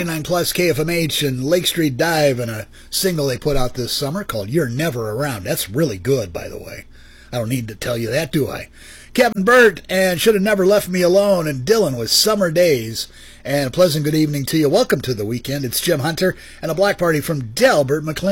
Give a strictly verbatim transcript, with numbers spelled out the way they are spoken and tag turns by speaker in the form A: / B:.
A: ninety-nine plus K F M H and Lake Street Dive, and a single they put out this summer called You're Never Around. That's really good, by the way. I don't need to tell you that, do I? Kevin Burt and Should Have Never Left Me Alone, and Dylan with Summer Days. And a pleasant good evening to you. Welcome to the weekend. It's Jim Hunter and a Black Party from Delbert McLean.